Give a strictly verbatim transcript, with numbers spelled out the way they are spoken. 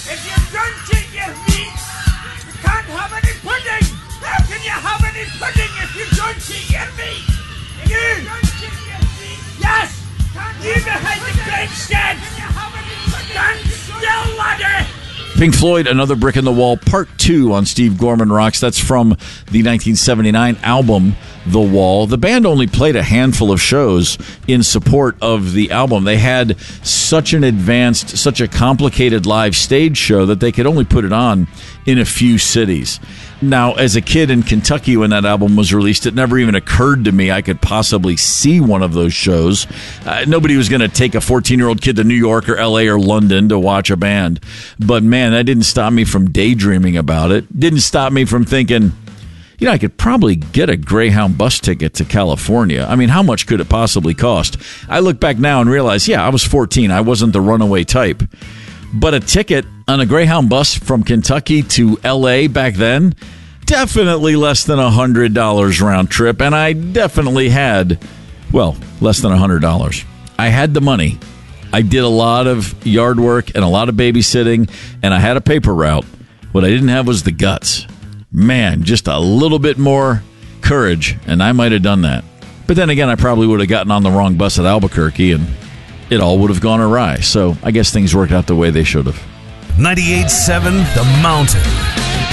If you don't eat your meat, you can't have any pudding. How can you have any pudding if you don't eat your meat? If you, you don't eat your meat, yes, you behind the grandstand. Can you have any pudding? Stand still, laddie. Pink Floyd, Another Brick in the Wall, Part two on Steve Gorman Rocks. That's from the nineteen seventy-nine album, The Wall. The band only played a handful of shows in support of the album. They had such an advanced, such a complicated live stage show that they could only put it on in a few cities. Now, as a kid in Kentucky when that album was released, it never even occurred to me I could possibly see one of those shows. Uh, nobody was going to take a fourteen-year-old kid to New York or L A or London to watch a band. But, man, that didn't stop me from daydreaming about it. Didn't stop me from thinking, you know, I could probably get a Greyhound bus ticket to California. I mean, how much could it possibly cost? I look back now and realize, yeah, I was fourteen. I wasn't the runaway type. But a ticket on a Greyhound bus from Kentucky to L A back then, definitely less than one hundred dollars round trip. And I definitely had, well, less than one hundred dollars. I had the money. I did a lot of yard work and a lot of babysitting, and I had a paper route. What I didn't have was the guts. Man, just a little bit more courage, and I might have done that. But then again, I probably would have gotten on the wrong bus at Albuquerque, and it all would have gone awry. So I guess things worked out the way they should have. ninety-eight point seven The Mountain.